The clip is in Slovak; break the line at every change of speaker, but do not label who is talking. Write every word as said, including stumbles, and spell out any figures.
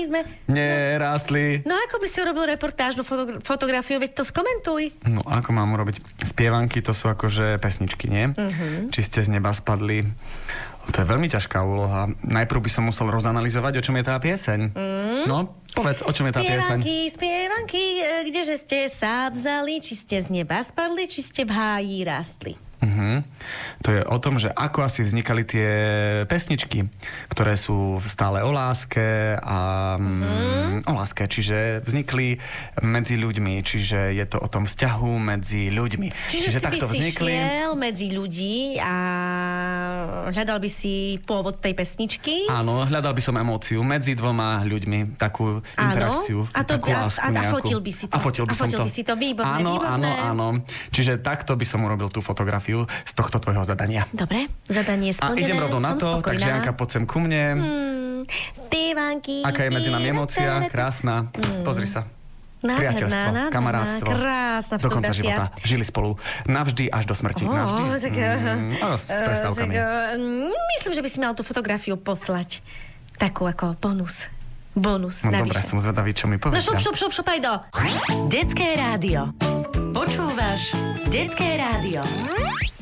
sme...
Nerástli.
No ako by si urobil reportážnu fotogra- fotografiu, veď to skomentuj.
No ako mám urobiť? Spievanky to sú akože pesničky, nie? Uh-huh. Či ste z neba spadli. To je veľmi ťažká úloha. Najprv by som musel rozanalizovať, o čom je tá pieseň. Mm. No, povedz, o čom je tá pieseň.
Spievanky, spievanky, kdeže ste sa vzali, či ste z neba spadli, či ste v háji rástli.
Uh-huh. To je o tom, že ako asi vznikali tie pesničky, ktoré sú stále o láske a uh-huh. o láske, čiže vznikli medzi ľuďmi, čiže je to o tom vzťahu medzi ľuďmi.
Čiže, čiže si
takto
by
vznikli...
si šiel medzi ľudí a hľadal by si pôvod tej pesničky?
Áno, hľadal by som emóciu medzi dvoma ľuďmi, takú
áno.
interakciu,
a to,
takú
a,
lásku
a, a
nejakú.
fotil by si to.
A fotil by
a
som
fotil
to.
by si to, výborné,
áno,
výborné.
Áno, áno, čiže takto by som urobil tú fotografiu z tohto tvojho zadania.
Dobre, zadanie splnené.
A idem rovno na to,
spokojná.
takže Janka, poď sem ku mne.
Hmm, spievanky.
Aká je medzi nami emócia, krásna. Hmm. Pozri sa.
Nádherná,
Priateľstvo,
nádherná,
kamarátstvo.
Krásna
do konca
fotografia.
života. Žili spolu navždy až do smrti.
Oh,
navždy.
Tak,
mm, uh, s prestávkami.
Tak, uh, myslím, že by si mal tú fotografiu poslať. Takú ako bonus. Bonus.
No
navyše.
dobre, som zvedavý, čo mi povieš.
No šup, šup, šup, šup, aj do.
Detské rádio. Počúvaš Detské rádio.